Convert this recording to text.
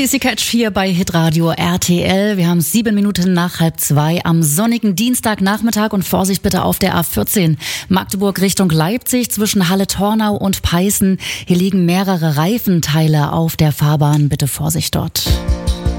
CC Catch hier bei Hitradio RTL. Wir haben 7 Minuten nach 1:30 am sonnigen Dienstagnachmittag und Vorsicht bitte auf der A14 Magdeburg Richtung Leipzig zwischen Halle-Tornau und Peißen. Hier liegen mehrere Reifenteile auf der Fahrbahn. Bitte Vorsicht dort.